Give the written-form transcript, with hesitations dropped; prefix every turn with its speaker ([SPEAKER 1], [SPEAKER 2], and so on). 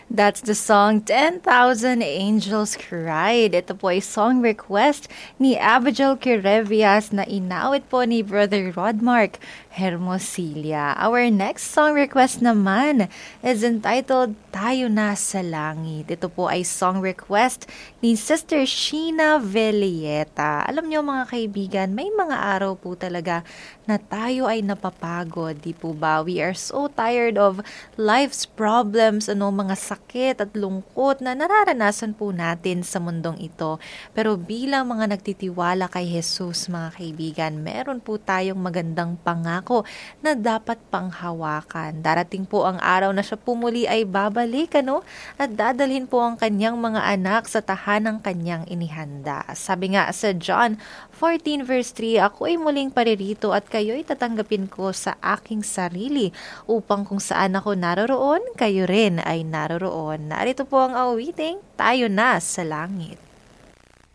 [SPEAKER 1] That's the song 10,000 Angels Cried. Ito po ay song request ni Abigail Kirevias na inawit po ni Brother Rodmark Hermosilla. Our next song request naman is entitled Tayo Na sa Langit. Ito po ay song request ni Sister Sheena Velieta. Alam niyo mga kaibigan, may mga araw po talaga na tayo ay napapagod, di po ba? We are so tired of life's problems, mga sakit at lungkot na nararanasan po natin sa mundong ito. Pero bilang mga nagtitiwala kay Jesus, mga kaibigan, meron po tayong magandang pangako na dapat panghawakan. Darating po ang araw na siya pumuli ay babalik, at dadalhin po ang kanyang mga anak sa tahanang kanyang inihanda. Sabi nga sa John 14 verse 3, ako ay muling paririto at kayo'y tatanggapin ko sa aking sarili upang kung saan ako naroroon, kayo rin ay naroroon. Narito po ang awiting, Tayo Na sa Langit.